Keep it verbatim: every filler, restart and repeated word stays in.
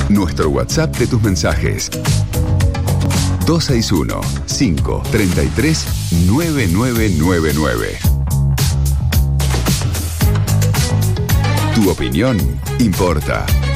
Nuestro WhatsApp de tus mensajes. dos seis uno, cinco tres tres, nueve nueve nueve nueve. Tu opinión importa.